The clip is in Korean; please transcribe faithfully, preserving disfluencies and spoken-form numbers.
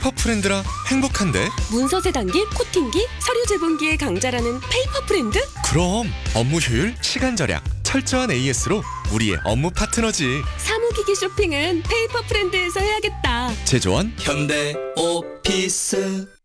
페이퍼 프렌드라 행복한데? 문서 세단기, 코팅기, 서류 제본기의 강자라는 페이퍼 프렌드? 그럼 업무 효율, 시간 절약, 철저한 에이에스로 우리의 업무 파트너지. 사무기기 쇼핑은 페이퍼 프렌드에서 해야겠다. 제조원 현대 오피스.